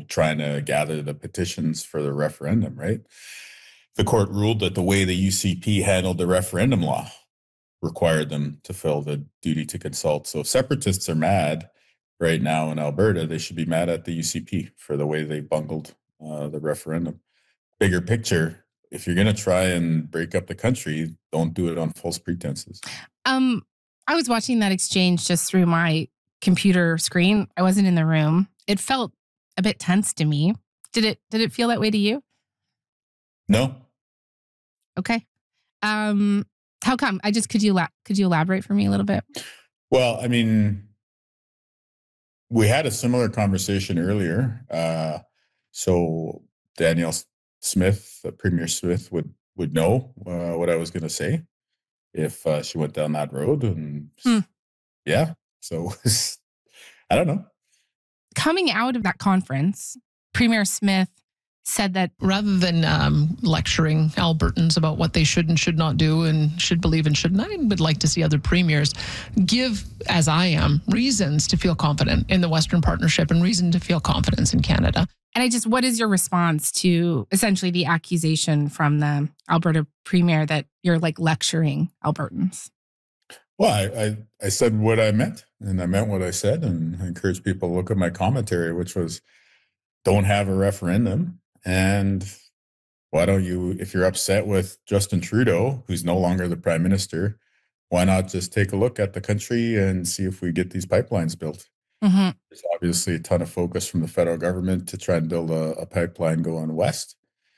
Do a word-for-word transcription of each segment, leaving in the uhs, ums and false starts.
trying to gather the petitions for the referendum, right? The court ruled that the way the U C P handled the referendum law required them to fill the duty to consult. So if separatists are mad right now in Alberta, they should be mad at the U C P for the way they bungled uh, the referendum. Bigger picture, if you're going to try and break up the country, don't do it on false pretenses. Um, I was watching that exchange just through my computer screen. I wasn't in the room. It felt a bit tense to me. Did it, did it feel that way to you? No. Okay. Um, how come? I just, could you, la- could you elaborate for me a little bit? Well, I mean, we had a similar conversation earlier. Uh, so Danielle Smith, uh, Premier Smith would, would know uh, what I was going to say if uh, she went down that road. And hmm. yeah, so I don't know. Coming out of that conference, Premier Smith said that rather than um, lecturing Albertans about what they should and should not do and should believe and shouldn't, I would like to see other premiers give, as I am, reasons to feel confident in the Western Partnership and reason to feel confidence in Canada. And I just, what is your response to essentially the accusation from the Alberta Premier that you're like lecturing Albertans? Well, I, I, I said what I meant, and I meant what I said, and I encourage people to look at my commentary, which was, don't have a referendum. And why don't you, if you're upset with Justin Trudeau, who's no longer the prime minister, why not just take a look at the country and see if we get these pipelines built? Mm-hmm. There's obviously a ton of focus from the federal government to try and build a, a pipeline going west.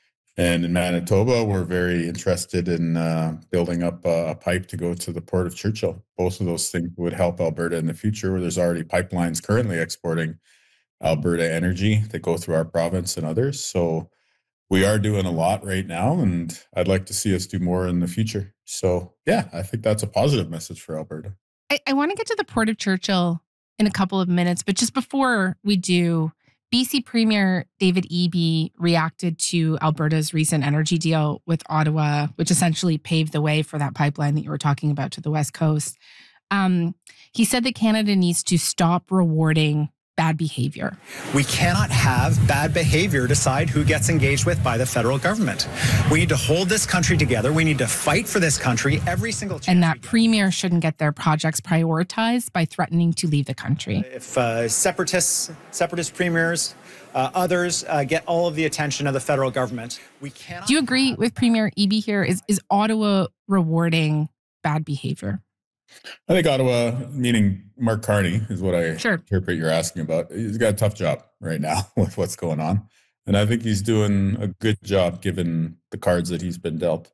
And in Manitoba, we're very interested in uh, building up a, a pipe to go to the Port of Churchill. Both of those things would help Alberta in the future, where there's already pipelines currently exporting Alberta energy that go through our province and others. So we are doing a lot right now, and I'd like to see us do more in the future. So yeah, I think that's a positive message for Alberta. I, I want to get to the Port of Churchill in a couple of minutes, but just before we do, B C Premier David Eby reacted to Alberta's recent energy deal with Ottawa, which essentially paved the way for that pipeline that you were talking about to the West Coast. Um, he said that Canada needs to stop rewarding bad behavior. We cannot have bad behavior decide who gets engaged with by the federal government. We need to hold this country together. We need to fight for this country every single chance. And that premier shouldn't get their projects prioritized by threatening to leave the country. If uh, separatists, separatist premiers, uh, others uh, get all of the attention of the federal government, we cannot. Do you agree with Premier Eby here? Is is Ottawa rewarding bad behavior? I think Ottawa, meaning Mark Carney, is what I sure. interpret you're asking about. He's got a tough job right now with what's going on. And I think he's doing a good job given the cards that he's been dealt.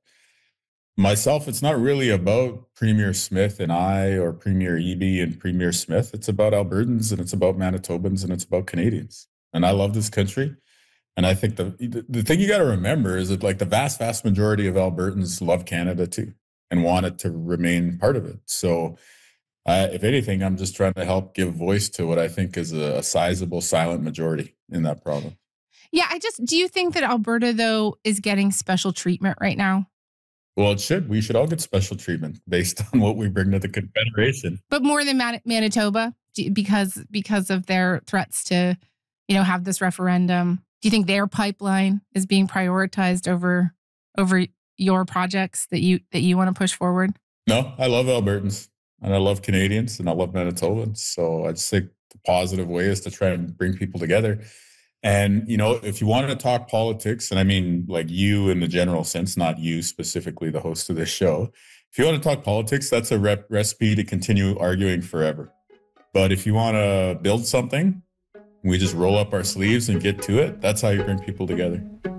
Myself, it's not really about Premier Smith and I or Premier Eby and Premier Smith. It's about Albertans and it's about Manitobans and it's about Canadians. And I love this country. And I think the the thing you got to remember is that like the vast, vast majority of Albertans love Canada too and want it to remain part of it. So uh, if anything, I'm just trying to help give voice to what I think is a, a sizable silent majority in that province. Yeah, I just, do you think that Alberta, though, is getting special treatment right now? Well, it should. We should all get special treatment based on what we bring to the Confederation. But more than Man- Manitoba, because because of their threats to, you know, have this referendum. Do you think their pipeline is being prioritized over over your projects that you that you want to push forward? No, I love Albertans and I love Canadians and I love Manitobans. So I just think the positive way is to try and bring people together. And, you know, if you wanted to talk politics, and I mean like you in the general sense, not you specifically, the host of this show. If you want to talk politics, that's a rep- recipe to continue arguing forever. But if you want to build something, we just roll up our sleeves and get to it. That's how you bring people together.